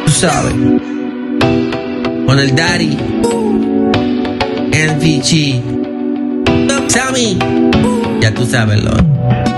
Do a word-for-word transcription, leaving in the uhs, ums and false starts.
tú sabes. Con el Daddy, N V G, Sammy, ya tú sabes, Lord.